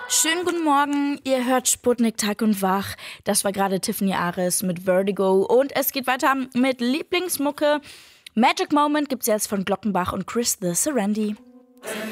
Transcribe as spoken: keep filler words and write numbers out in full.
Schönen guten Morgen, ihr hört Sputnik Tag und Wach. Das war gerade Tiffany Ares mit Vertigo und es geht weiter mit Lieblingsmucke. Magic Moment gibt's jetzt von Glockenbach und Chris the Serendy.